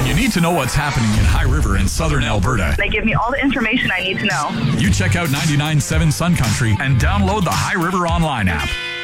When you need to know what's happening in High River in southern Alberta, They give me all the information I need to know. you check out 99.7 Sun Country and download the High River Online app.